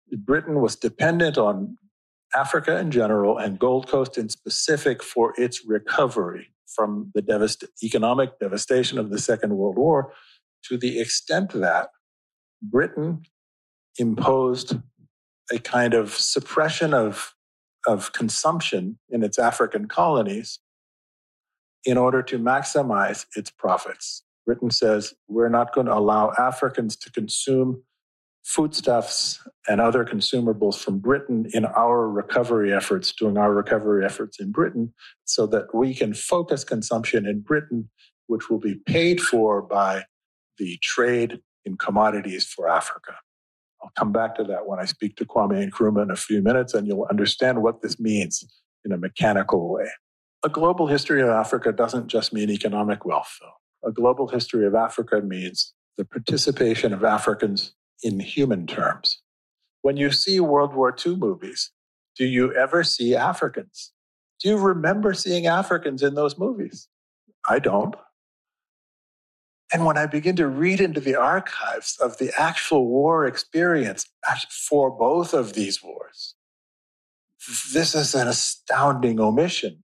Britain was dependent on Africa in general and Gold Coast in specific for its recovery from the economic devastation of the Second World War, to the extent that Britain imposed a kind of suppression of consumption in its African colonies in order to maximize its profits. Britain says, we're not going to allow Africans to consume foodstuffs and other consumables from Britain in our recovery efforts, doing our recovery efforts in Britain, so that we can focus consumption in Britain, which will be paid for by the trade in commodities for Africa. I'll come back to that when I speak to Kwame Nkrumah in a few minutes, and you'll understand what this means in a mechanical way. A global history of Africa doesn't just mean economic wealth, though. A global history of Africa means the participation of Africans in human terms. When you see World War II movies, do you ever see Africans? Do you remember seeing Africans in those movies? I don't. And when I begin to read into the archives of the actual war experience for both of these wars, this is an astounding omission.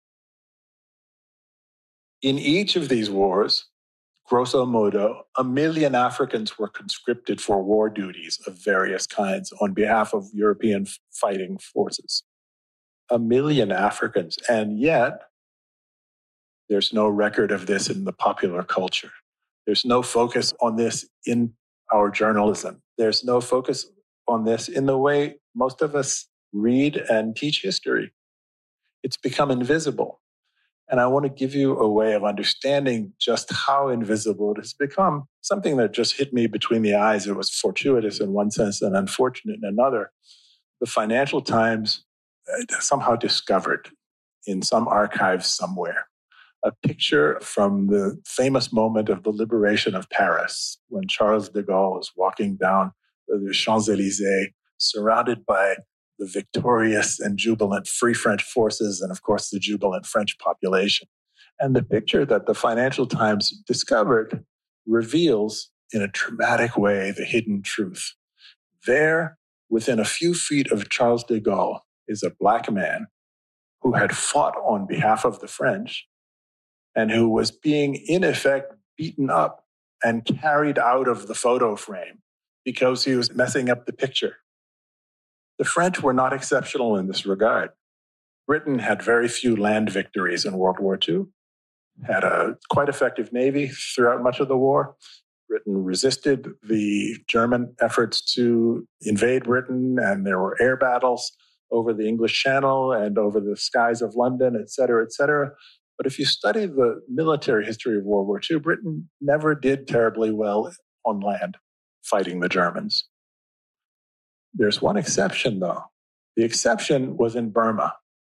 In each of these wars, grosso modo, 1 million Africans were conscripted for war duties of various kinds on behalf of European fighting forces. 1 million Africans. And yet, there's no record of this in the popular culture. There's no focus on this in our journalism. There's no focus on this in the way most of us read and teach history. It's become invisible. And I want to give you a way of understanding just how invisible it has become. Something that just hit me between the eyes. It was fortuitous in one sense and unfortunate in another. The Financial Times somehow discovered in some archives somewhere a picture from the famous moment of the liberation of Paris, when Charles de Gaulle is walking down the Champs-Élysées, surrounded by the victorious and jubilant Free French forces, and of course the jubilant French population. And the picture that the Financial Times discovered reveals in a dramatic way the hidden truth. There, within a few feet of Charles de Gaulle, is a black man who had fought on behalf of the French and who was being, in effect, beaten up and carried out of the photo frame because he was messing up the picture. The French were not exceptional in this regard. Britain had very few land victories in World War II, had a quite effective navy throughout much of the war. Britain resisted the German efforts to invade Britain, and there were air battles over the English Channel and over the skies of London, et cetera, et cetera. But if you study the military history of World War II, Britain never did terribly well on land fighting the Germans. There's one exception, though. The exception was in Burma.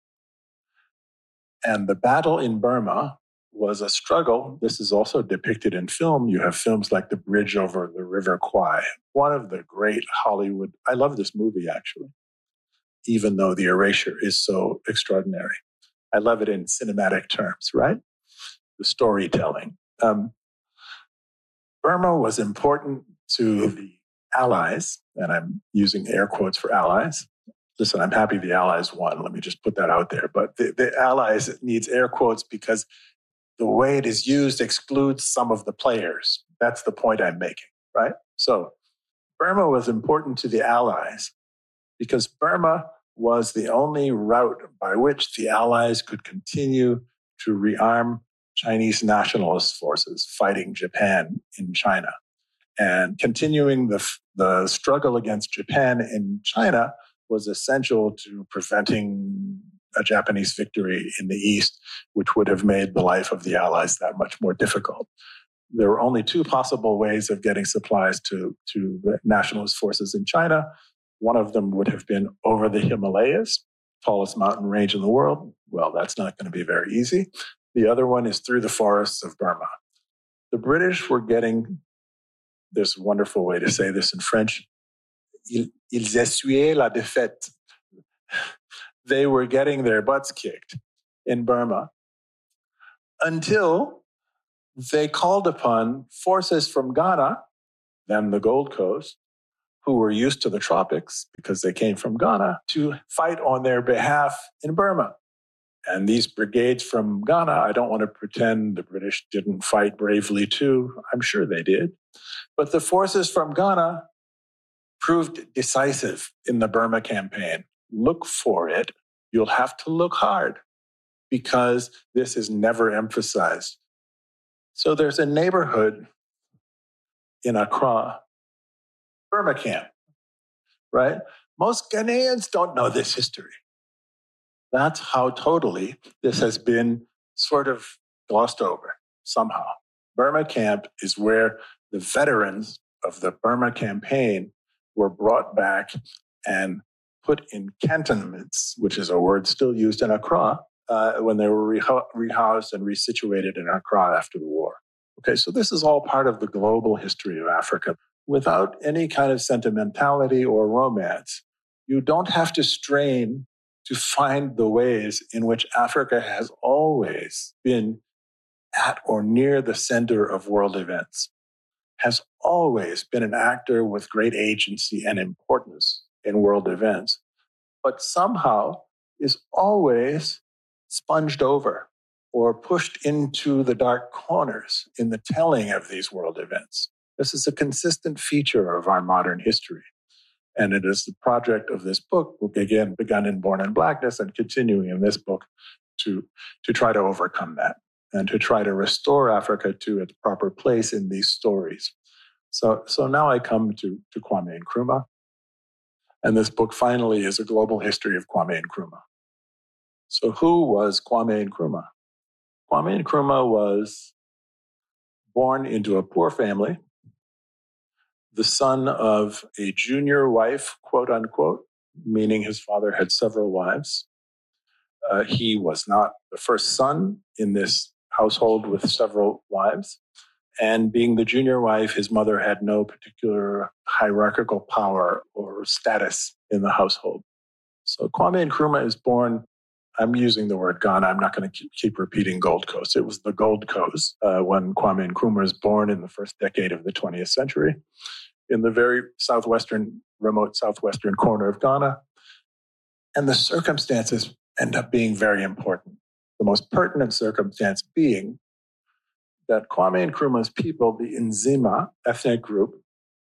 And the battle in Burma was a struggle. This is also depicted in film. You have films like The Bridge Over the River Kwai, one of the great Hollywood. I love this movie, actually, even though the erasure is so extraordinary. I love it in cinematic terms, right? The storytelling. Burma was important to the Allies, and I'm using air quotes for allies. Listen, I'm happy the Allies won. Let me just put that out there. But the Allies needs air quotes because the way it is used excludes some of the players. That's the point I'm making, right? So Burma was important to the Allies because Burma was the only route by which the Allies could continue to rearm Chinese nationalist forces fighting Japan in China. And continuing the struggle against Japan in China was essential to preventing a Japanese victory in the East, which would have made the life of the Allies that much more difficult. There were only two possible ways of getting supplies to the nationalist forces in China. One of them would have been over the Himalayas, tallest mountain range in the world. Well, that's not going to be very easy. The other one is through the forests of Burma. The British were getting, there's a wonderful way to say this in French, ils essuyaient la défaite. They were getting their butts kicked in Burma until they called upon forces from Ghana, then the Gold Coast, who were used to the tropics because they came from Ghana, to fight on their behalf in Burma. And these brigades from Ghana, I don't want to pretend the British didn't fight bravely too. I'm sure they did. But the forces from Ghana proved decisive in the Burma campaign. Look for it. You'll have to look hard because this is never emphasized. So there's a neighborhood in Accra, Burma camp, right? Most Ghanaians don't know this history. That's how totally this has been sort of glossed over somehow. Burma camp is where the veterans of the Burma campaign were brought back and put in cantonments, which is a word still used in Accra, when they were rehoused and resituated in Accra after the war. Okay, so this is all part of the global history of Africa without any kind of sentimentality or romance. You don't have to strain to find the ways in which Africa has always been at or near the center of world events, has always been an actor with great agency and importance in world events, but somehow is always sponged over or pushed into the dark corners in the telling of these world events. This is a consistent feature of our modern history. And it is the project of this book, again, begun in Born in Blackness and continuing in this book to try to overcome that and to try to restore Africa to its proper place in these stories. So now I come to Kwame Nkrumah. And this book finally is a global history of Kwame Nkrumah. So who was Kwame Nkrumah? Kwame Nkrumah was born into a poor family, the son of a junior wife, quote unquote, meaning his father had several wives. He was not the first son in this household with several wives. And being the junior wife, his mother had no particular hierarchical power or status in the household. So Kwame Nkrumah is born, I'm using the word Ghana, I'm not going to keep repeating Gold Coast. It was the Gold Coast when Kwame Nkrumah was born in the first decade of the 20th century, in the very remote southwestern corner of Ghana. And the circumstances end up being very important. The most pertinent circumstance being that Kwame Nkrumah's people, the Nzima ethnic group,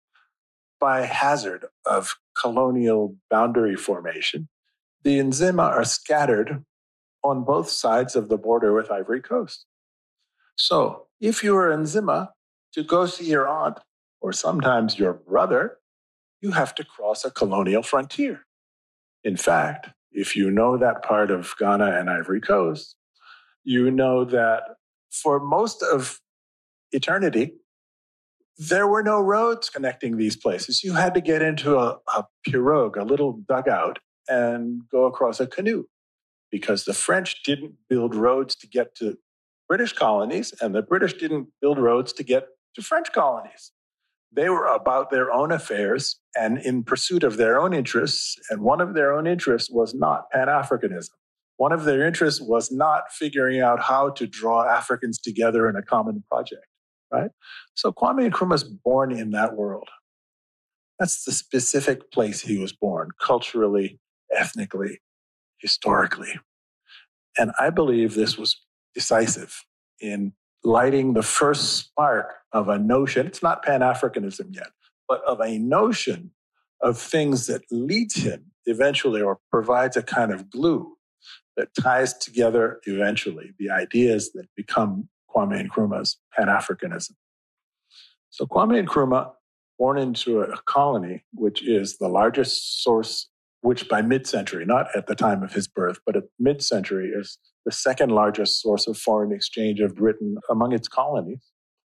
by hazard of colonial boundary formation, the Nzima are scattered on both sides of the border with Ivory Coast. So if you are Nzima, to go see your aunt, or sometimes your brother, you have to cross a colonial frontier. In fact, if you know that part of Ghana and Ivory Coast, you know that for most of eternity, there were no roads connecting these places. You had to get into a pirogue, a little dugout, and go across a canoe because the French didn't build roads to get to British colonies, and the British didn't build roads to get to French colonies. They were about their own affairs and in pursuit of their own interests, and one of their own interests was not Pan-Africanism. One of their interests was not figuring out how to draw Africans together in a common project, right? So Kwame Nkrumah is born in that world. That's the specific place he was born, culturally, ethnically, historically. And I believe this was decisive in lighting the first spark of a notion. It's not Pan-Africanism yet, but of a notion of things that leads him eventually or provides a kind of glue that ties together eventually the ideas that become Kwame Nkrumah's Pan-Africanism. So Kwame Nkrumah, born into a colony, which is the largest source, which by mid-century, not at the time of his birth, but at mid-century is the second largest source of foreign exchange of Britain among its colonies.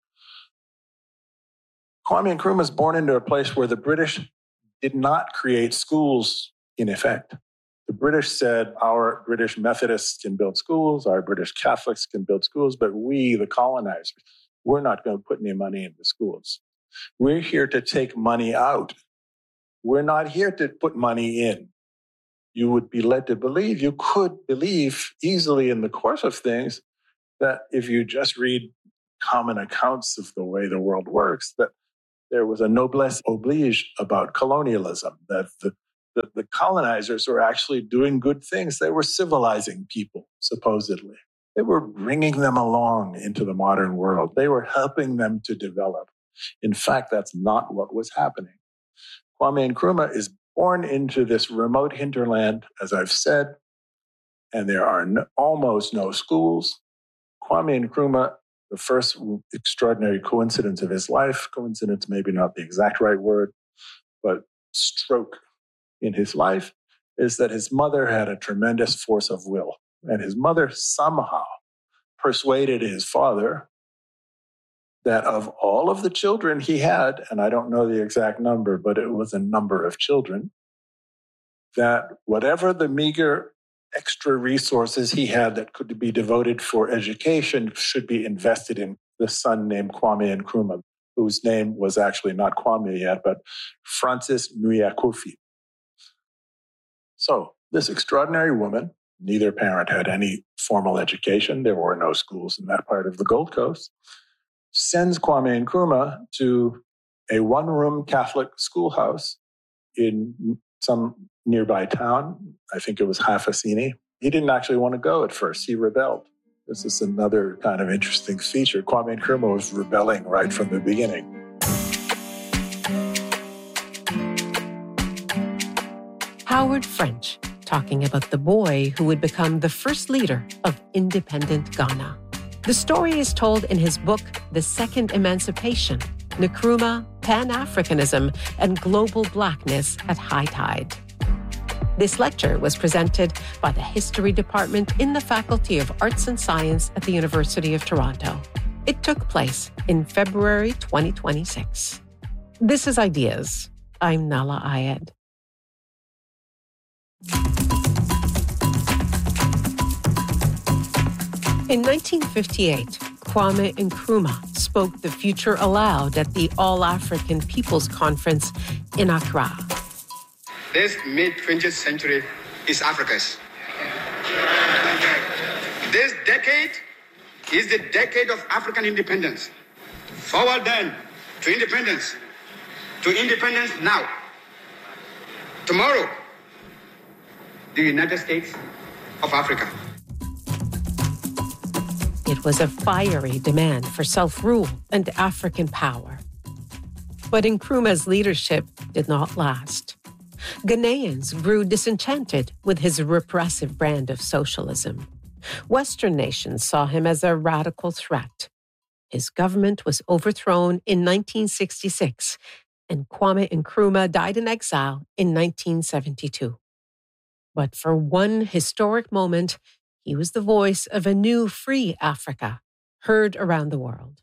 Kwame Nkrumah is born into a place where the British did not create schools in effect. The British said, our British Methodists can build schools, our British Catholics can build schools, but we, the colonizers, we're not going to put any money into schools. We're here to take money out. We're not here to put money in. You would be led to believe, you could believe easily in the course of things, that if you just read common accounts of the way the world works, that there was a noblesse oblige about colonialism, that the colonizers were actually doing good things. They were civilizing people, supposedly. They were bringing them along into the modern world. They were helping them to develop. In fact, that's not what was happening. Kwame Nkrumah is born into this remote hinterland, as I've said, and there are almost no schools. Kwame Nkrumah, the first extraordinary coincidence of his life, coincidence maybe not the exact right word, but stroke in his life, is that his mother had a tremendous force of will. And his mother somehow persuaded his father that of all of the children he had, and I don't know the exact number, but it was a number of children, that whatever the meager extra resources he had that could be devoted for education should be invested in the son named Kwame Nkrumah, whose name was actually not Kwame yet, but Francis Nuya Kofi. So this extraordinary woman, neither parent had any formal education. There were no schools in that part of the Gold Coast. Sends Kwame Nkrumah to a one-room Catholic schoolhouse in some nearby town. I think it was Hafasini. He didn't actually want to go at first. He rebelled. This is another kind of interesting feature. Kwame Nkrumah was rebelling right from the beginning. Howard French, talking about the boy who would become the first leader of independent Ghana. The story is told in his book, The Second Emancipation, Nkrumah, Pan-Africanism, and Global Blackness at High Tide. This lecture was presented by the History Department in the Faculty of Arts and Science at the University of Toronto. It took place in February 2026. This is Ideas. I'm Nala Ayed. In 1958, Kwame Nkrumah spoke the future aloud at the All-African People's Conference in Accra. This mid-20th century is Africa's. This decade is the decade of African independence. Forward then to independence now. Tomorrow, the United States of Africa. It was a fiery demand for self-rule and African power. But Nkrumah's leadership did not last. Ghanaians grew disenchanted with his repressive brand of socialism. Western nations saw him as a radical threat. His government was overthrown in 1966, and Kwame Nkrumah died in exile in 1972. But for one historic moment, he was the voice of a new free Africa, heard around the world.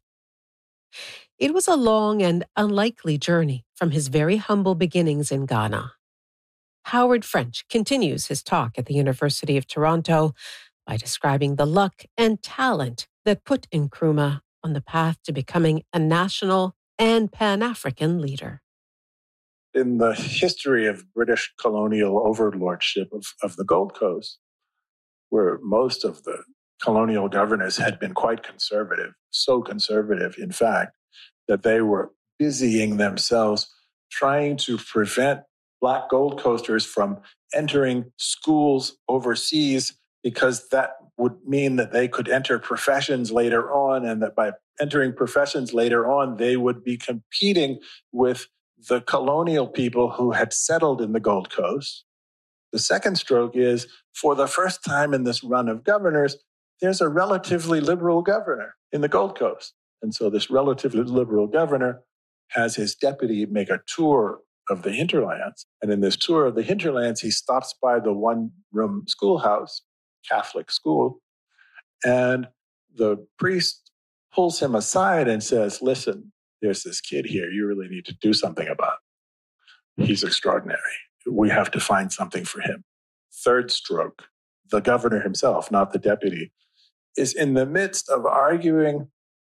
It was a long and unlikely journey from his very humble beginnings in Ghana. Howard French continues his talk at the University of Toronto by describing the luck and talent that put Nkrumah on the path to becoming a national and Pan-African leader. In the history of British colonial overlordship of the Gold Coast, where most of the colonial governors had been quite conservative, so conservative, in fact, that they were busying themselves trying to prevent Black Gold Coasters from entering schools overseas, because that would mean that they could enter professions later on, and that by entering professions later on, they would be competing with the colonial people who had settled in the Gold Coast. The second stroke is, for the first time in this run of governors, there's a relatively liberal governor in the Gold Coast. And so this relatively liberal governor has his deputy make a tour of the hinterlands. And in this tour of the hinterlands, he stops by the one-room schoolhouse, Catholic school, and the priest pulls him aside and says, listen, there's this kid here you really need to do something about. He's extraordinary. We have to find something for him. Third stroke, the governor himself, not the deputy, is in the midst of arguing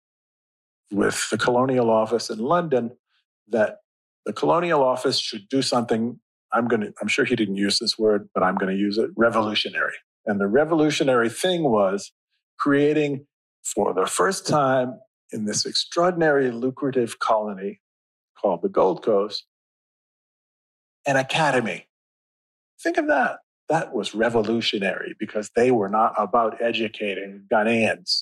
with the colonial office in London that the colonial office should do something, I'm sure he didn't use this word, but I'm going to use it, revolutionary. And the revolutionary thing was creating, for the first time in this extraordinary lucrative colony, called the Gold Coast, an academy. Think of that. That was revolutionary because they were not about educating Ghanaians.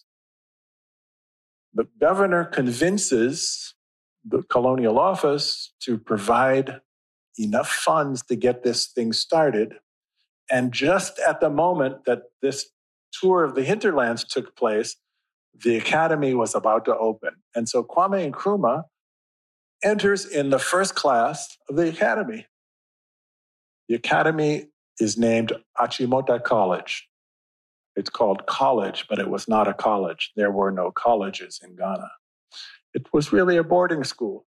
The governor convinces the colonial office to provide enough funds to get this thing started. And just at the moment that this tour of the hinterlands took place, the academy was about to open. And so Kwame Nkrumah enters in the first class of the academy. The academy is named Achimota College. It's called college, but it was not a college. There were no colleges in Ghana. It was really a boarding school.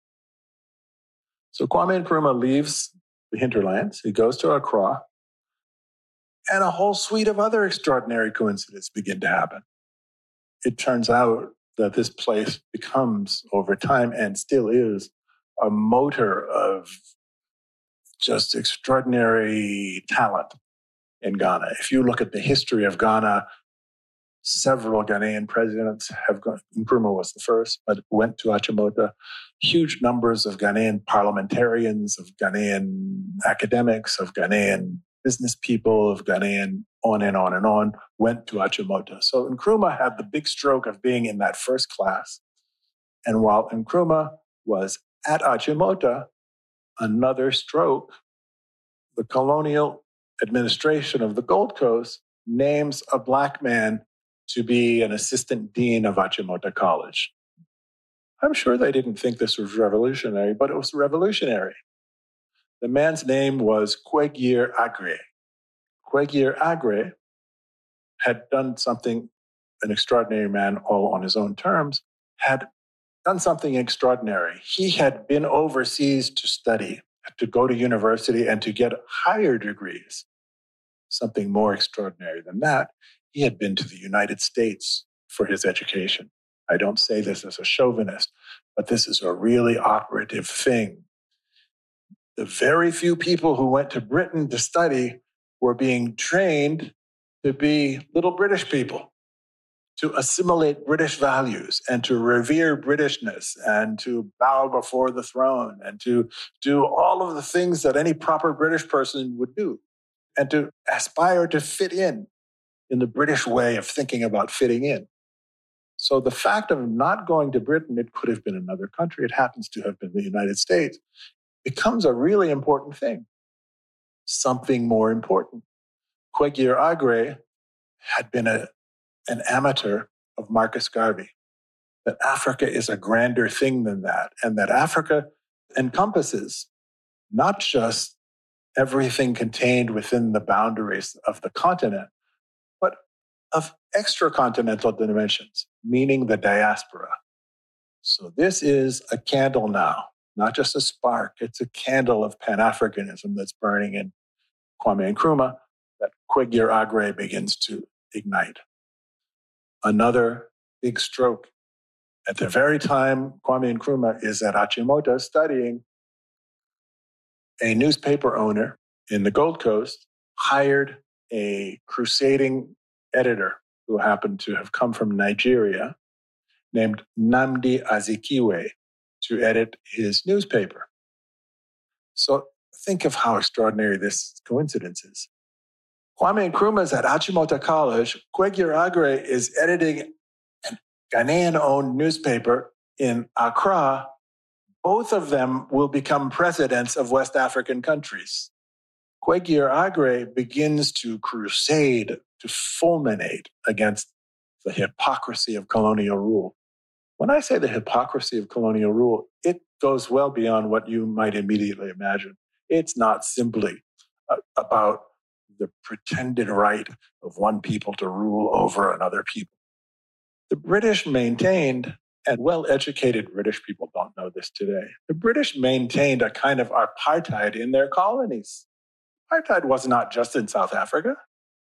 So Kwame Nkrumah leaves the hinterlands. He goes to Accra, and a whole suite of other extraordinary coincidences begin to happen. It turns out that this place becomes, over time, and still is, a motor of just extraordinary talent in Ghana. If you look at the history of Ghana, several Ghanaian presidents have gone. Nkrumah was the first, but went to Achimota. Huge numbers of Ghanaian parliamentarians, of Ghanaian academics, of Ghanaian business people, of Ghanaian on and on and on, went to Achimota. So Nkrumah had the big stroke of being in that first class. And while Nkrumah was at Achimota, another stroke, the colonial administration of the Gold Coast names a Black man to be an assistant dean of Achimota College. I'm sure they didn't think this was revolutionary, but it was revolutionary. The man's name was Kweghir Agre. Kweghir Agre had done something, an extraordinary man all on his own terms, had done something extraordinary. He had been overseas to study, to go to university and to get higher degrees. Something more extraordinary than that, he had been to the United States for his education. I don't say this as a chauvinist, but this is a really operative thing. The very few people who went to Britain to study were being trained to be little British people, to assimilate British values and to revere Britishness and to bow before the throne and to do all of the things that any proper British person would do and to aspire to fit in the British way of thinking about fitting in. So the fact of not going to Britain, it could have been another country, it happens to have been the United States, becomes a really important thing. Something more important. Kweghir Agre had been an amateur of Marcus Garvey, that Africa is a grander thing than that, and that Africa encompasses not just everything contained within the boundaries of the continent, but of extracontinental dimensions, meaning the diaspora. So this is a candle now, not just a spark, it's a candle of Pan-Africanism that's burning in Kwame Nkrumah that Kweghir Agre begins to ignite. Another big stroke. At the very time Kwame Nkrumah is at Achimota studying, a newspaper owner in the Gold Coast hired a crusading editor who happened to have come from Nigeria named Nnamdi Azikiwe to edit his newspaper. So think of how extraordinary this coincidence is. Kwame Nkrumah is at Achimota College. Kweghir Agre is editing a Ghanaian-owned newspaper in Accra. Both of them will become presidents of West African countries. Kweghir Agre begins to crusade, to fulminate against the hypocrisy of colonial rule. When I say the hypocrisy of colonial rule, it goes well beyond what you might immediately imagine. It's not simply about the pretended right of one people to rule over another people. The British maintained, and well-educated British people don't know this today, the British maintained a kind of apartheid in their colonies. Apartheid was not just in South Africa.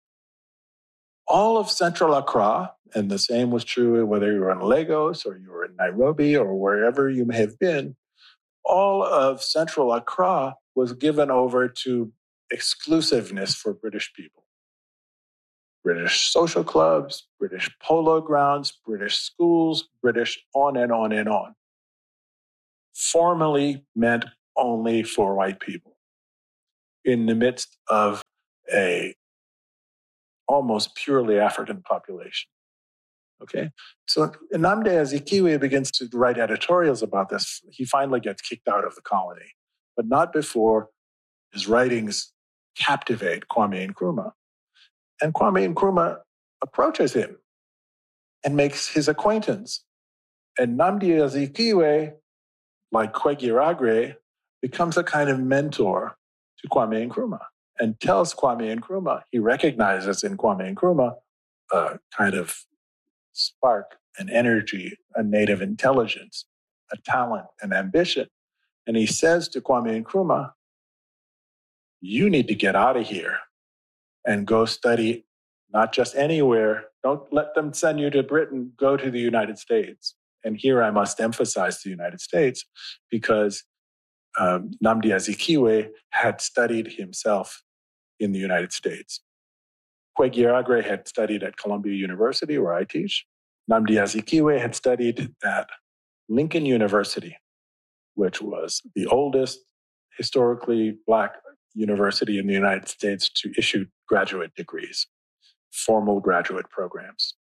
All of Central Accra, and the same was true whether you were in Lagos or you were in Nairobi or wherever you may have been, all of Central Accra was given over to exclusiveness for British people. British social clubs, British polo grounds, British schools, British on and on and on. formally meant only for white people in the midst of a almost purely African population. Okay, so Nnamdi Azikiwe begins to write editorials about this. He finally gets kicked out of the colony, but not before his writings captivate Kwame Nkrumah. And Kwame Nkrumah approaches him and makes his acquaintance. And Nnamdi Azikiwe, like Kwegiaragre, becomes a kind of mentor to Kwame Nkrumah and tells Kwame Nkrumah, he recognizes in Kwame Nkrumah a kind of spark, an energy, a native intelligence, a talent, an ambition. And he says to Kwame Nkrumah, you need to get out of here and go study not just anywhere. Don't let them send you to Britain. Go to the United States. And here I must emphasize the United States because Nnamdi Azikiwe had studied himself in the United States. Kwegiaragre had studied at Columbia University, where I teach. Nnamdi Azikiwe had studied at Lincoln University, which was the oldest historically Black university in the United States to issue graduate degrees, formal graduate programs.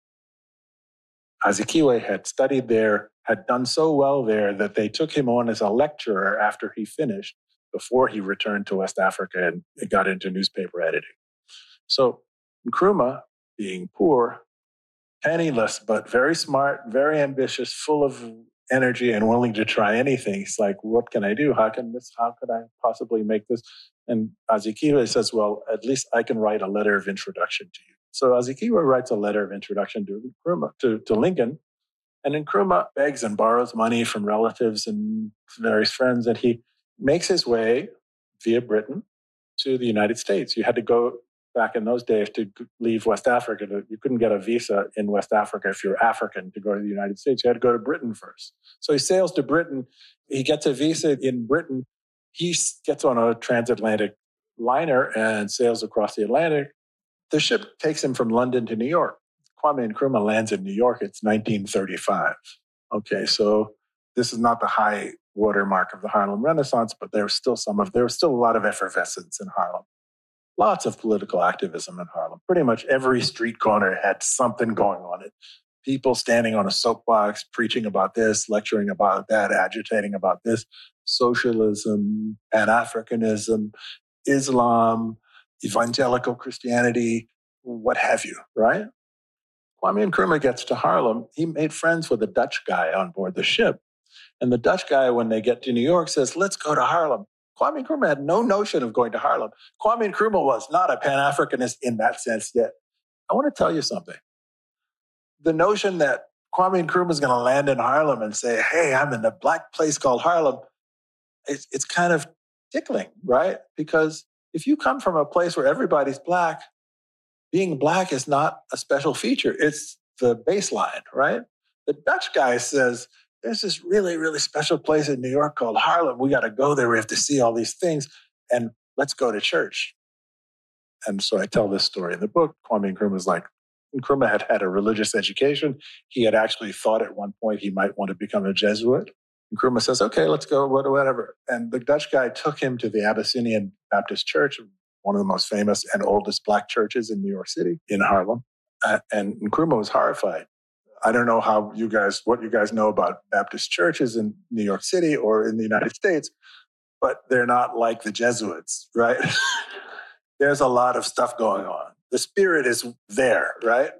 Azikiwe had studied there, had done so well there that they took him on as a lecturer after he finished, before he returned to West Africa and got into newspaper editing. So Nkrumah, being poor, penniless, but very smart, very ambitious, full of energy and willing to try anything. He's like, what can I do? How could I possibly make this? And Azikiwe says, well, at least I can write a letter of introduction to you. So Azikiwe writes a letter of introduction to Nkrumah, to Lincoln. And Nkrumah begs and borrows money from relatives and various friends. And he makes his way via Britain to the United States. You had to go back in those days to leave West Africa. You couldn't get a visa in West Africa if you're African to go to the United States. You had to go to Britain first. So he sails to Britain. He gets a visa in Britain. He gets on a transatlantic liner and sails across the Atlantic. The ship takes him from London to New York. Kwame Nkrumah lands in New York. It's 1935. Okay, so this is not the high watermark of the Harlem Renaissance, but there was still a lot of effervescence in Harlem. Lots of political activism in Harlem. Pretty much every street corner had something going on it. People standing on a soapbox, preaching about this, lecturing about that, agitating about this. Socialism, Pan-Africanism, Islam, evangelical Christianity, what have you, right? Kwame Nkrumah gets to Harlem. He made friends with a Dutch guy on board the ship. And the Dutch guy, when they get to New York, says, let's go to Harlem. Kwame Nkrumah had no notion of going to Harlem. Kwame Nkrumah was not a Pan-Africanist in that sense yet. I want to tell you something. The notion that Kwame Nkrumah is going to land in Harlem and say, hey, I'm in a Black place called Harlem, it's kind of tickling, right? Because if you come from a place where everybody's Black, being Black is not a special feature. It's the baseline, right? The Dutch guy says, there's this really, really special place in New York called Harlem. We got to go there. We have to see all these things. And let's go to church. And so I tell this story in the book. Kwame Nkrumah had had a religious education. He had actually thought at one point he might want to become a Jesuit. Nkrumah says, okay, let's go, whatever. And the Dutch guy took him to the Abyssinian Baptist Church, one of the most famous and oldest Black churches in New York City, in Harlem. And Nkrumah was horrified. I don't know what you guys know about Baptist churches in New York City or in the United States, but they're not like the Jesuits, right? There's a lot of stuff going on. The spirit is there, right?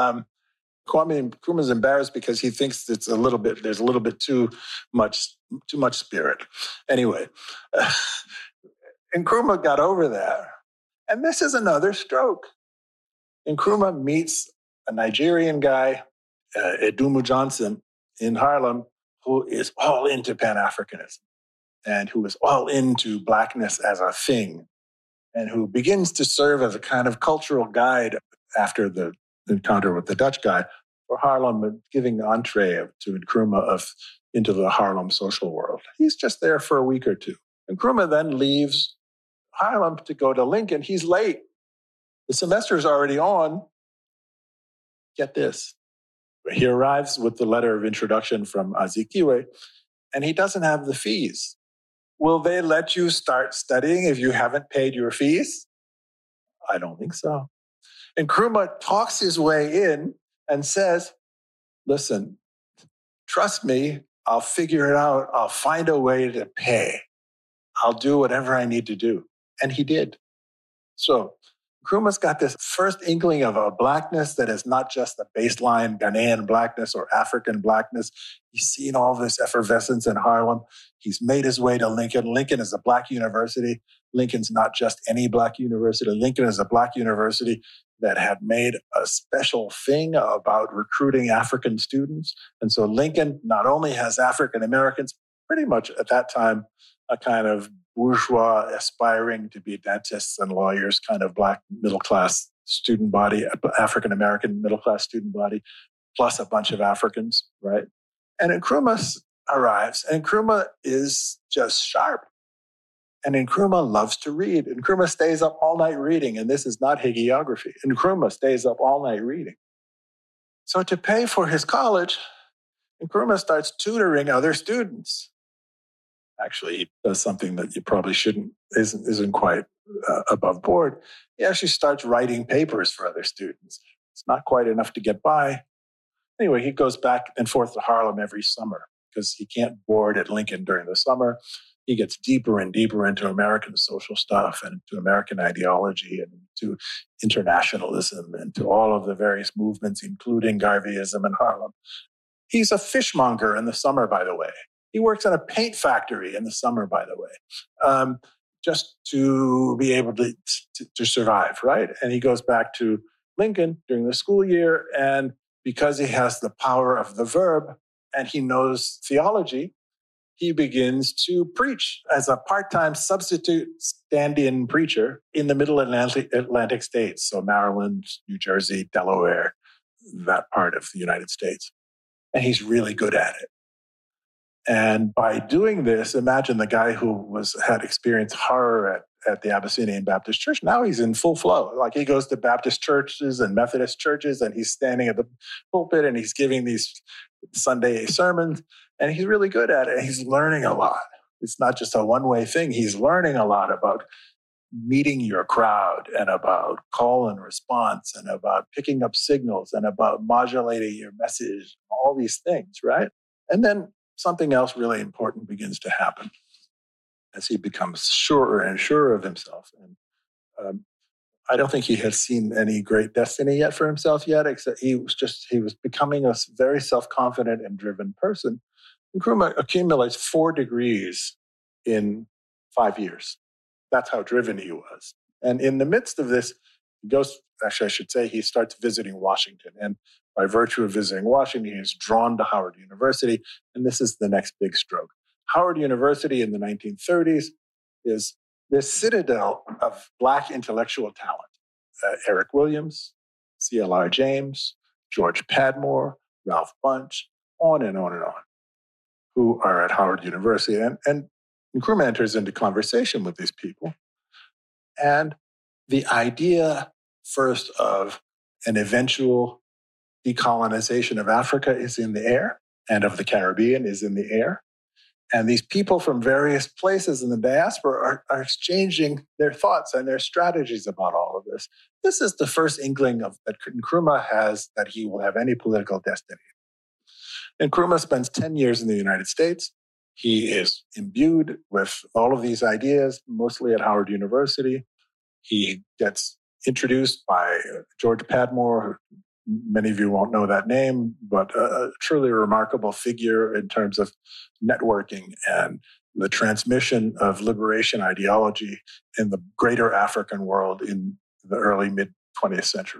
Kwame Nkrumah is embarrassed because he thinks there's a little bit too much spirit. Anyway, Nkrumah got over that. And this is another stroke. Nkrumah meets a Nigerian guy, Edumu Johnson, in Harlem, who is all into Pan-Africanism and who is all into Blackness as a thing, and who begins to serve as a kind of cultural guide after the encounter with the Dutch guy for Harlem, giving entree to Nkrumah into the Harlem social world. He's just there for a week or two. Nkrumah then leaves Harlem to go to Lincoln. He's late. The semester's already on. Get this. He arrives with the letter of introduction from Azikiwe. and he doesn't have the fees. Will they let you start studying if you haven't paid your fees? I don't think so. Nkrumah talks his way in and says, listen, trust me, I'll figure it out. I'll find a way to pay. I'll do whatever I need to do. And he did. So Nkrumah's got this first inkling of a blackness that is not just the baseline Ghanaian blackness or African blackness. He's seen all this effervescence in Harlem. He's made his way to Lincoln. Lincoln is a black university. Lincoln's not just any black university. Lincoln is a black university that had made a special thing about recruiting African students. And so Lincoln not only has African Americans, pretty much at that time, a kind of bourgeois aspiring to be dentists and lawyers, kind of black middle-class student body, African-American middle-class student body, plus a bunch of Africans, right? And Nkrumah arrives, and Nkrumah is just sharp. And Nkrumah loves to read. Nkrumah stays up all night reading, and this is not hagiography. Nkrumah stays up all night reading. So to pay for his college, Nkrumah starts tutoring other students. Actually, he does something that you probably isn't quite above board. He actually starts writing papers for other students. It's not quite enough to get by. Anyway, he goes back and forth to Harlem every summer because he can't board at Lincoln during the summer. He gets deeper and deeper into American social stuff and into American ideology and to internationalism and to all of the various movements, including Garveyism in Harlem. He's a fishmonger in the summer, by the way. He works in a paint factory in the summer, by the way, just to be able to survive, right? And he goes back to Lincoln during the school year, and because he has the power of the verb and he knows theology, he begins to preach as a part-time substitute stand-in preacher in the middle Atlantic states, so Maryland, New Jersey, Delaware, that part of the United States. And he's really good at it. And by doing this, imagine the guy who had experienced horror at the Abyssinian Baptist Church. Now he's in full flow. Like he goes to Baptist churches and Methodist churches, and he's standing at the pulpit and he's giving these Sunday sermons, and he's really good at it. And he's learning a lot. It's not just a one-way thing. He's learning a lot about meeting your crowd and about call and response and about picking up signals and about modulating your message, all these things, right? And then something else really important begins to happen as he becomes surer and surer of himself. And I don't think he had seen any great destiny yet for himself yet, except he was becoming a very self-confident and driven person. Nkrumah accumulates 4 degrees in 5 years. That's how driven he was. And in the midst of this, he starts visiting Washington. And by virtue of visiting Washington, he is drawn to Howard University. And this is the next big stroke. Howard University in the 1930s is this citadel of Black intellectual talent. Eric Williams, C.L.R. James, George Padmore, Ralph Bunche, on and on and on, who are at Howard University. And Nkrumah enters into conversation with these people. And the idea first of an eventual decolonization of Africa is in the air, and of the Caribbean is in the air. And these people from various places in the diaspora are exchanging their thoughts and their strategies about all of this. This is the first inkling that Nkrumah has that he will have any political destiny. Nkrumah spends 10 years in the United States. He is imbued with all of these ideas, mostly at Howard University. He gets introduced by George Padmore, who many of you won't know that name, but a truly remarkable figure in terms of networking and the transmission of liberation ideology in the greater African world in the early mid-20th century.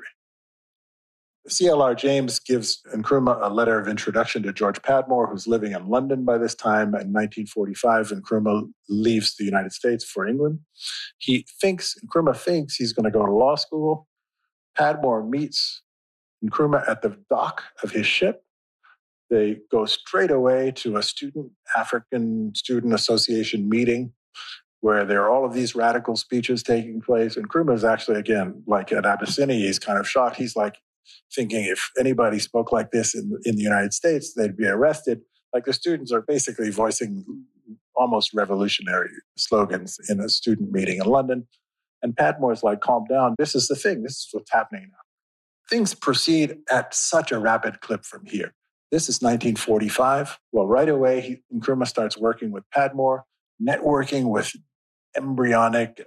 C.L.R. James gives Nkrumah a letter of introduction to George Padmore, who's living in London by this time. In 1945, Nkrumah leaves the United States for England. Nkrumah thinks he's going to go to law school. Padmore meets Nkrumah at the dock of his ship. They go straight away to a African Student Association meeting where there are all of these radical speeches taking place. And Nkrumah is actually, again, like at Abyssinia, he's kind of shocked. He's like thinking if anybody spoke like this in the United States, they'd be arrested. Like the students are basically voicing almost revolutionary slogans in a student meeting in London. And Padmore's like, calm down. This is the thing. This is what's happening now. Things proceed at such a rapid clip from here. This is 1945. Well, right away, Nkrumah starts working with Padmore, networking with embryonic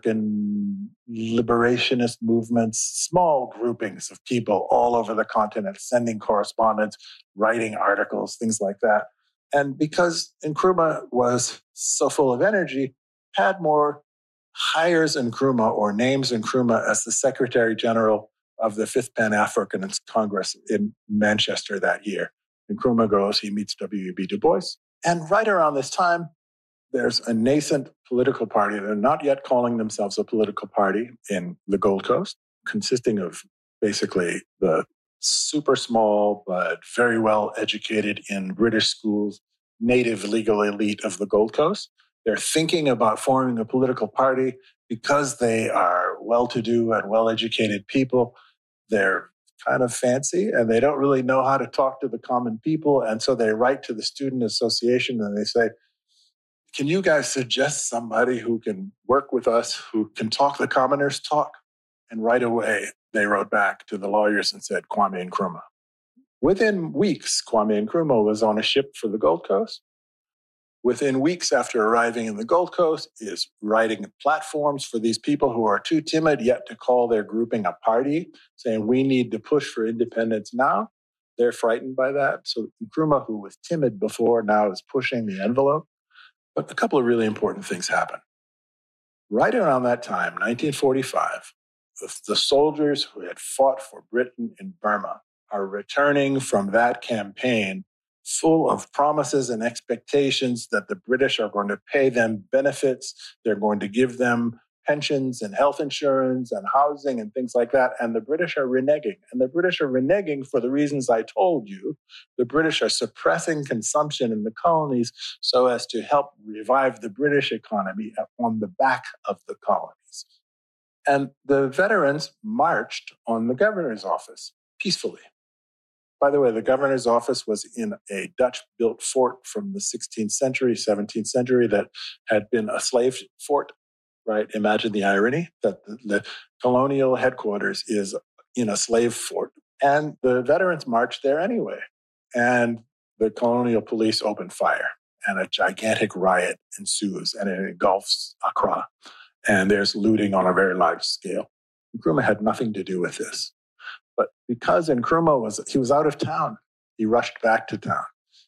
African liberationist movements, small groupings of people all over the continent, sending correspondence, writing articles, things like that. And because Nkrumah was so full of energy, Padmore hires Nkrumah or names Nkrumah as the Secretary General of the Fifth Pan-Africanist Congress in Manchester that year. Nkrumah goes, he meets W.E.B. Du Bois. And right around this time, there's a nascent political party. They're not yet calling themselves a political party in the Gold Coast, consisting of basically the super small but very well educated in British schools, native legal elite of the Gold Coast. They're thinking about forming a political party because they are well-to-do and well-educated people. They're kind of fancy and they don't really know how to talk to the common people. And so they write to the student association and they say, can you guys suggest somebody who can work with us, who can talk the commoners' talk? And right away, they wrote back to the lawyers and said, Kwame Nkrumah. Within weeks, Kwame Nkrumah was on a ship for the Gold Coast. Within weeks after arriving in the Gold Coast, is writing platforms for these people who are too timid yet to call their grouping a party, saying we need to push for independence now. They're frightened by that. So Nkrumah, who was timid before, now is pushing the envelope. But a couple of really important things happen. Right around that time, 1945, the soldiers who had fought for Britain in Burma are returning from that campaign full of promises and expectations that the British are going to pay them benefits. They're going to give them pensions and health insurance and housing and things like that. And the British are reneging. And the British are reneging for the reasons I told you. The British are suppressing consumption in the colonies so as to help revive the British economy on the back of the colonies. And the veterans marched on the governor's office peacefully. By the way, the governor's office was in a Dutch-built fort from the 16th century, 17th century that had been a slave fort. Right? Imagine the irony that the colonial headquarters is in a slave fort. And the veterans marched there anyway. And the colonial police opened fire. And a gigantic riot ensues. And it engulfs Accra. And there's looting on a very large scale. Nkrumah had nothing to do with this. But because Nkrumah was out of town, he rushed back to town.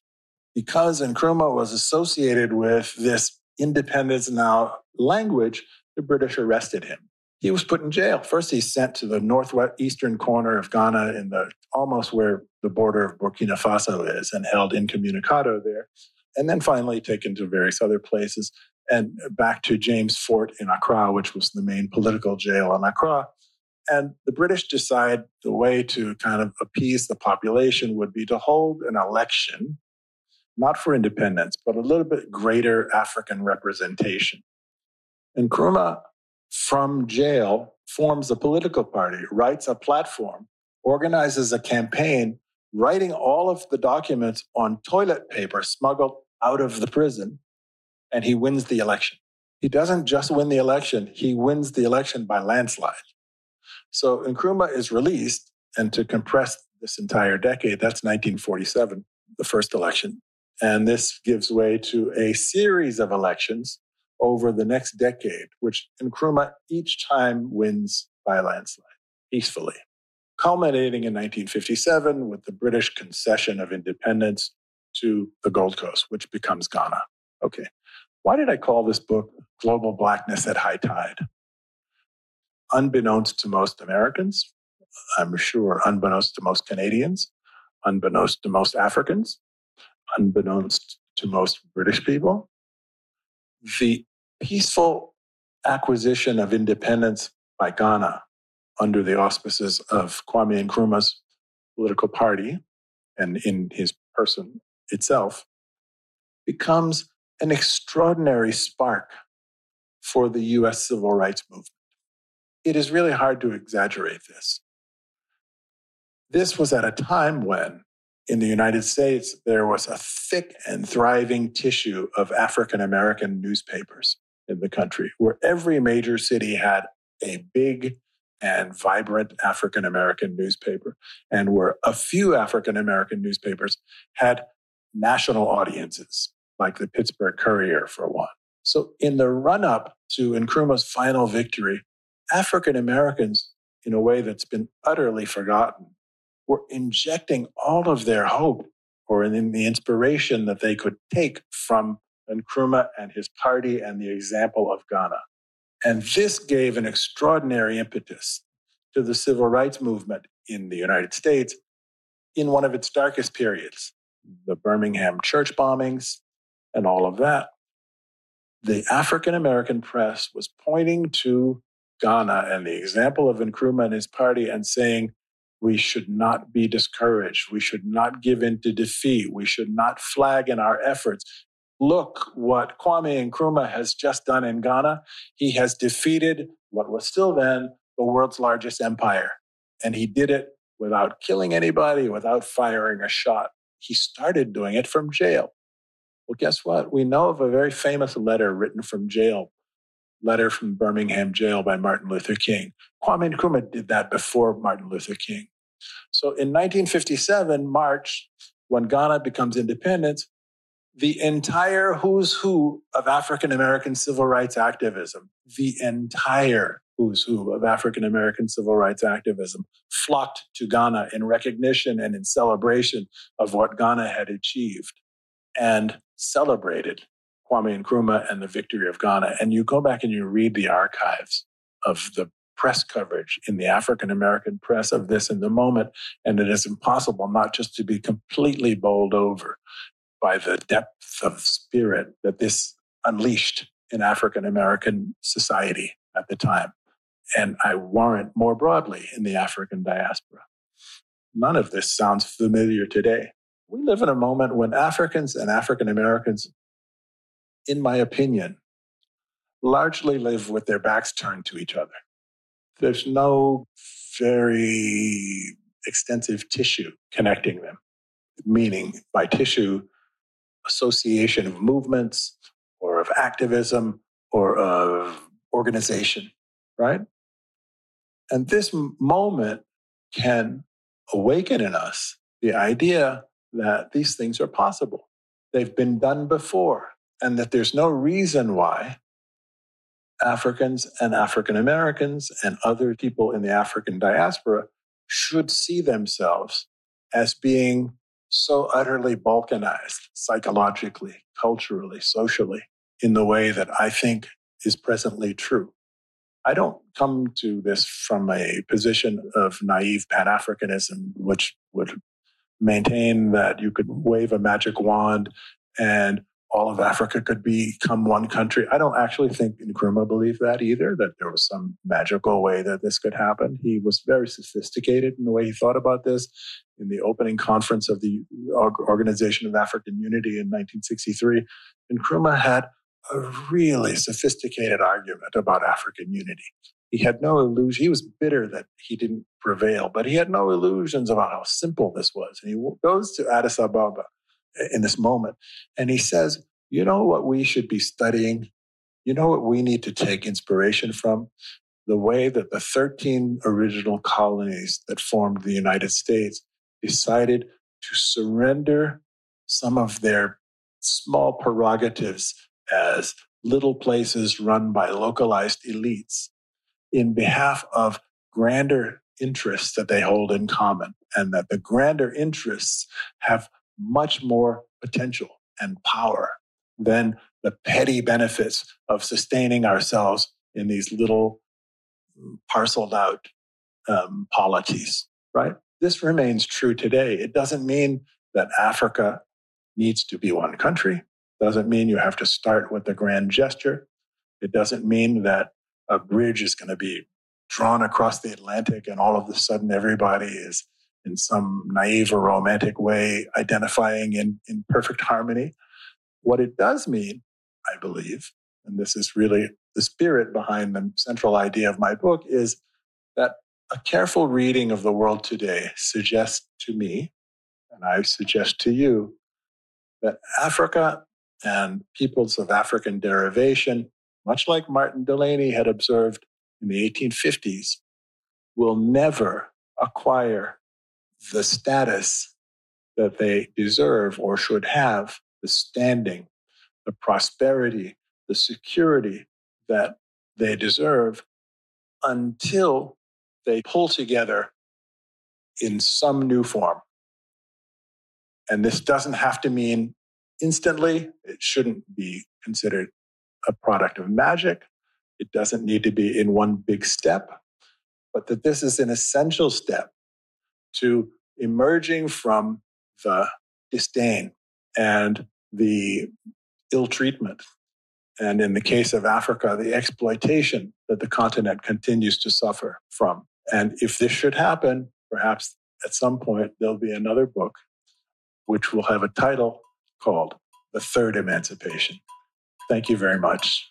Because Nkrumah was associated with this independence now language, the British arrested him. He was put in jail. First, he's sent to the northeastern corner of Ghana, in almost where the border of Burkina Faso is, and held incommunicado there. And then finally taken to various other places and back to James Fort in Accra, which was the main political jail in Accra. And the British decide the way to kind of appease the population would be to hold an election, not for independence, but a little bit greater African representation. Nkrumah, from jail, forms a political party, writes a platform, organizes a campaign, writing all of the documents on toilet paper smuggled out of the prison, and he wins the election. He doesn't just win the election, he wins the election by landslide. So Nkrumah is released, and to compress this entire decade, that's 1947, the first election. And this gives way to a series of elections over the next decade, which Nkrumah each time wins by a landslide, peacefully, culminating in 1957 with the British concession of independence to the Gold Coast, which becomes Ghana. Okay, why did I call this book Global Blackness at High Tide? Unbeknownst to most Americans, I'm sure unbeknownst to most Canadians, unbeknownst to most Africans, unbeknownst to most British people, the peaceful acquisition of independence by Ghana under the auspices of Kwame Nkrumah's political party and in his person itself becomes an extraordinary spark for the U.S. civil rights movement. It is really hard to exaggerate this. This was at a time when in the United States, there was a thick and thriving tissue of African American newspapers in the country, where every major city had a big and vibrant African American newspaper, and where a few African American newspapers had national audiences, like the Pittsburgh Courier, for one. So in the run-up to Nkrumah's final victory, African Americans, in a way that's been utterly forgotten, were injecting all of their hope or in the inspiration that they could take from Nkrumah and his party and the example of Ghana. And this gave an extraordinary impetus to the civil rights movement in the United States in one of its darkest periods, the Birmingham church bombings and all of that. The African American press was pointing to Ghana and the example of Nkrumah and his party and saying, we should not be discouraged. We should not give in to defeat. We should not flag in our efforts. Look what Kwame Nkrumah has just done in Ghana. He has defeated what was still then the world's largest empire. And he did it without killing anybody, without firing a shot. He started doing it from jail. Well, guess what? We know of a very famous letter written from jail, letter from Birmingham jail by Martin Luther King. Kwame Nkrumah did that before Martin Luther King. So in 1957, March, when Ghana becomes independent, the entire who's who of African American civil rights activism, the entire who's who of African American civil rights activism flocked to Ghana in recognition and in celebration of what Ghana had achieved and celebrated Kwame Nkrumah and the victory of Ghana. And you go back and you read the archives of the press coverage in the African American press of this in the moment, and it is impossible not just to be completely bowled over by the depth of spirit that this unleashed in African American society at the time. And I warrant more broadly in the African diaspora. None of this sounds familiar today. We live in a moment when Africans and African Americans, in my opinion, largely live with their backs turned to each other. There's no very extensive tissue connecting them, meaning by tissue, association of movements or of activism or of organization, right? And this moment can awaken in us the idea that these things are possible. They've been done before, and that there's no reason why Africans and African Americans and other people in the African diaspora should see themselves as being so utterly balkanized psychologically, culturally, socially, in the way that I think is presently true. I don't come to this from a position of naive Pan-Africanism, which would maintain that you could wave a magic wand and all of Africa could become one country. I don't actually think Nkrumah believed that either, that there was some magical way that this could happen. He was very sophisticated in the way he thought about this. In the opening conference of the Organization of African Unity in 1963, Nkrumah had a really sophisticated argument about African unity. He had no illusion. He was bitter that he didn't prevail, but he had no illusions about how simple this was. And he goes to Addis Ababa in this moment, and he says, you know what we should be studying? You know what we need to take inspiration from? The way that the 13 original colonies that formed the United States decided to surrender some of their small prerogatives as little places run by localized elites in behalf of grander interests that they hold in common, and that the grander interests have much more potential and power than the petty benefits of sustaining ourselves in these little parceled out polities, right? This remains true today. It doesn't mean that Africa needs to be one country. It doesn't mean you have to start with a grand gesture. It doesn't mean that a bridge is going to be drawn across the Atlantic and all of a sudden everybody is in some naive or romantic way identifying in perfect harmony. What it does mean, I believe, and this is really the spirit behind the central idea of my book, is that a careful reading of the world today suggests to me, And I suggest to you that Africa and peoples of African derivation, much like Martin Delany had observed in the 1850s, will never acquire the status that they deserve or should have, the standing, the prosperity, the security that they deserve, until they pull together in some new form. And this doesn't have to mean instantly. It shouldn't be considered a product of magic. It doesn't need to be in one big step, but that this is an essential step to emerging from the disdain and the ill treatment, and in the case of Africa, the exploitation that the continent continues to suffer from. And if this should happen, perhaps at some point there'll be another book which will have a title called The Third Emancipation. Thank you very much.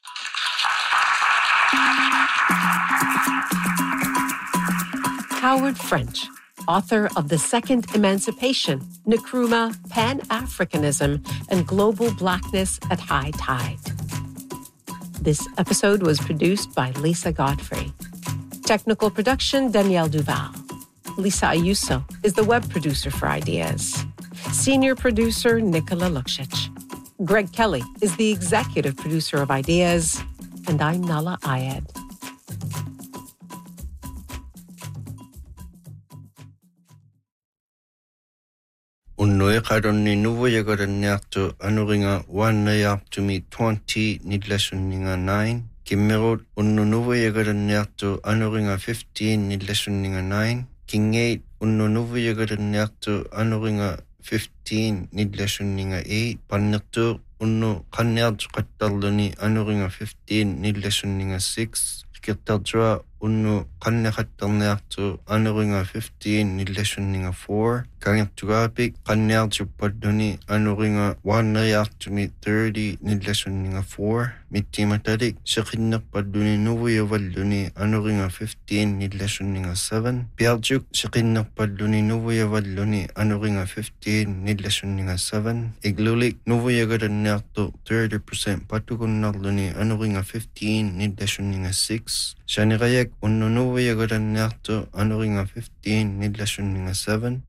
Howard French, author of The Second Emancipation, Nkrumah, Pan-Africanism, and Global Blackness at High Tide. This episode was produced by Lisa Godfrey. Technical production, Danielle Duval. Lisa Ayuso is the web producer for Ideas. Senior producer, Nicola Luksic. Greg Kelly is the executive producer of Ideas. And I'm Nala Ayed. Unnui qaronni nuvuyagoranniartu anuringa 1-20 nidlasunninga 9. Kimmerut unnu nuvuyagoranniartu anuringa 15 nidlasunninga 9. Kingate unnu nuvuyagoranniartu anuringa 15 nidlasunninga 8. Pannirtu unnu qanniartu qattarluni anuringa 15 nidlasunninga 6. Kirtartua unnu qanniqattarniartu anuringa 15 nidlasunninga 4. Kangirtugaapik qanniartuppadduni anuringa 1-30 nidlasunninga 4. Mittimatalik seqinnerpadduni nuvuyavalluni anuringa 15 nidlasunninga 7. Piarjuk seqinnerpadduni nuvuyavalluni anuringa 15 nidlasunninga 7. Iglulik nuvuyagoranniartu 30% patukunnarluni anuringa 15 nidlasunninga 6. Shanirayak unnu nuvuyagoranniartu anuringa 15 nidlasunninga 7.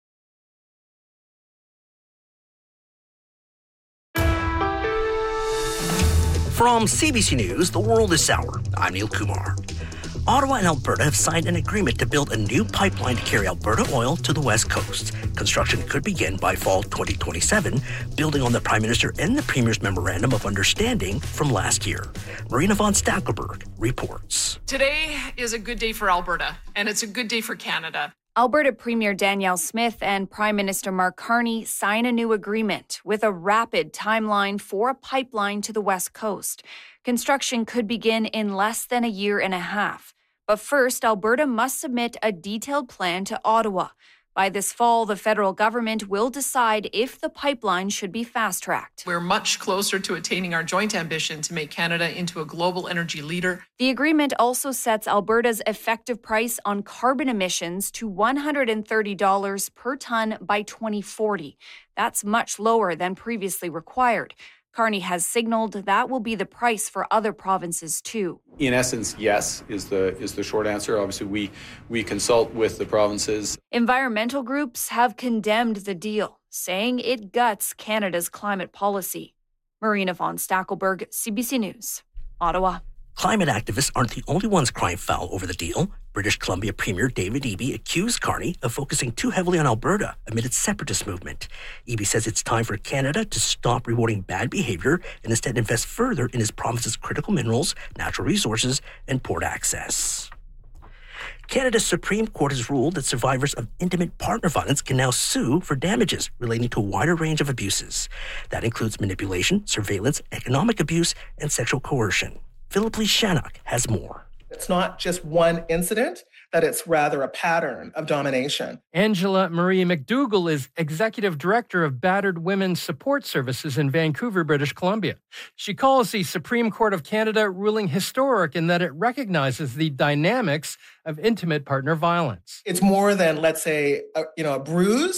From CBC News, The World is Sour, I'm Neil Kumar. Ottawa and Alberta have signed an agreement to build a new pipeline to carry Alberta oil to the West Coast. Construction could begin by fall 2027, building on the Prime Minister and the Premier's Memorandum of Understanding from last year. Marina von Stackelberg reports. Today is a good day for Alberta, and it's a good day for Canada. Alberta Premier Danielle Smith and Prime Minister Mark Carney sign a new agreement with a rapid timeline for a pipeline to the West Coast. Construction could begin in less than a year and a half. But first, Alberta must submit a detailed plan to Ottawa. By this fall, the federal government will decide if the pipeline should be fast-tracked. We're much closer to attaining our joint ambition to make Canada into a global energy leader. The agreement also sets Alberta's effective price on carbon emissions to $130 per ton by 2040. That's much lower than previously required. Carney has signaled that will be the price for other provinces too. In essence, yes, is the short answer. Obviously, we consult with the provinces. Environmental groups have condemned the deal, saying it guts Canada's climate policy. Marina von Stackelberg, CBC News, Ottawa. Climate activists aren't the only ones crying foul over the deal. British Columbia Premier David Eby accused Carney of focusing too heavily on Alberta amid its separatist movement. Eby says it's time for Canada to stop rewarding bad behavior and instead invest further in his province's critical minerals, natural resources, and port access. Canada's Supreme Court has ruled that survivors of intimate partner violence can now sue for damages relating to a wider range of abuses. That includes manipulation, surveillance, economic abuse, and sexual coercion. Philip Lee Shannock has more. It's not just one incident, that it's rather a pattern of domination. Angela Marie McDougall is Executive Director of Battered Women's Support Services in Vancouver, British Columbia. She calls the Supreme Court of Canada ruling historic in that it recognizes the dynamics of intimate partner violence. It's more than, let's say, a bruise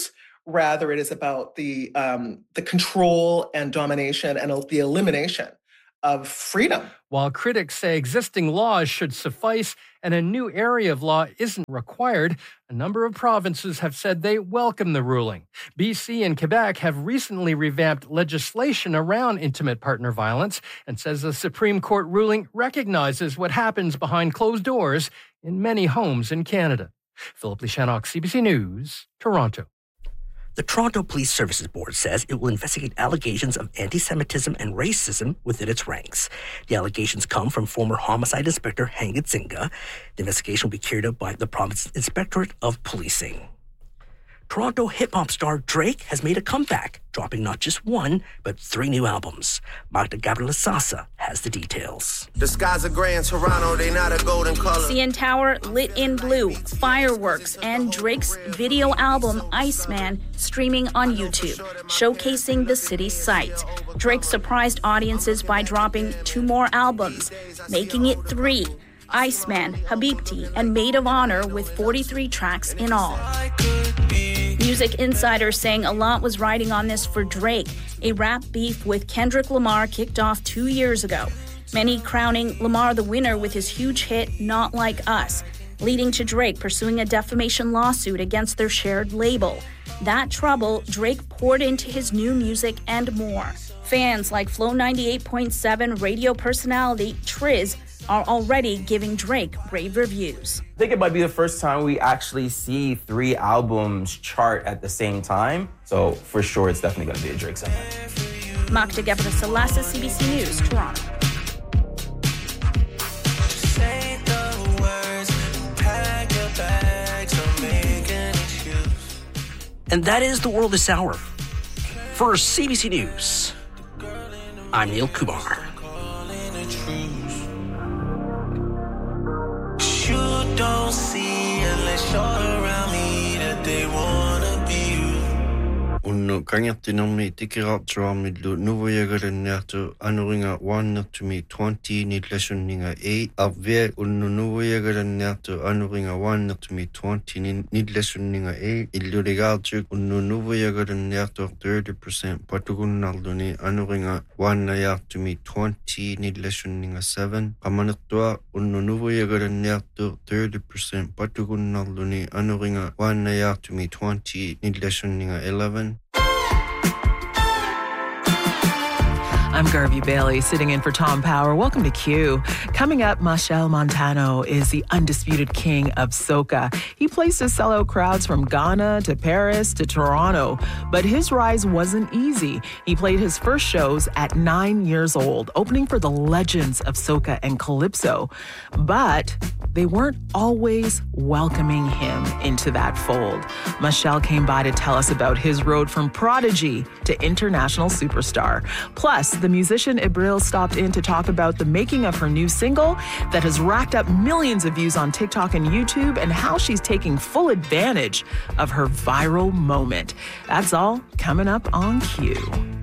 Rather, it is about the control and domination and the elimination of freedom. While critics say existing laws should suffice and a new area of law isn't required, a number of provinces have said they welcome the ruling. BC and Quebec have recently revamped legislation around intimate partner violence and says the Supreme Court ruling recognizes what happens behind closed doors in many homes in Canada. Philip Lishanok, CBC News, Toronto. The Toronto Police Services Board says it will investigate allegations of anti-Semitism and racism within its ranks. The allegations come from former homicide inspector Hangit Zinga. The investigation will be carried out by the Province Inspectorate of Policing. Toronto hip-hop star Drake has made a comeback, dropping not just one, but 3 new albums. Magda Gabriela-Sasa has the details. The skies are gray in Toronto, they not a golden color. CN Tower lit in blue, fireworks, and Drake's video album Iceman streaming on YouTube, showcasing the city's sights. Drake surprised audiences by dropping 2 more albums, making it 3. Iceman, Habibti, and Maid of Honor with 43 tracks in all. Music insiders saying a lot was riding on this for Drake. A rap beef with Kendrick Lamar kicked off 2 years ago. Many crowning Lamar the winner with his huge hit, Not Like Us, leading to Drake pursuing a defamation lawsuit against their shared label. That trouble Drake poured into his new music and more. Fans like Flow 98.7 radio personality Triz are already giving Drake rave reviews. I think it might be the first time we actually see 3 albums chart at the same time. So for sure, it's definitely going to be a Drake summer. Magda Gabriela-Sasa, CBC News, Toronto. And that is the world this hour. For CBC News, I'm Neil Kumar. You don't see unless you're around me that they wanna be you. Unno kangertinormi tikiraatsuarmillu nuvuyagalanniartu anuringa 1-20 nidlasunninga 8 arvia unnu nuvuyagalanniartu anuringa 1-20 nidlasunninga 8 illuligaartuk unnu nuvuyagalanniartu 30% patugunnarluni anuringa 1-20 nidlasunninga 7 qamanirtua unnu nuvuyagalanniartu 30% patugunnarluni anuringa 1-20 nidlasunninga 11. I'm Garvey Bailey, sitting in for Tom Power. Welcome to Q. Coming up, Machel Montano is the undisputed king of soca. He placed to sellout crowds from Ghana to Paris to Toronto, but his rise wasn't easy. He played his first shows at 9 years old, opening for the legends of soca and calypso. But they weren't always welcoming him into that fold. Machel came by to tell us about his road from prodigy to international superstar. Plus, the musician Ibril stopped in to talk about the making of her new single that has racked up millions of views on TikTok and YouTube and how she's taking full advantage of her viral moment. That's all coming up on Q.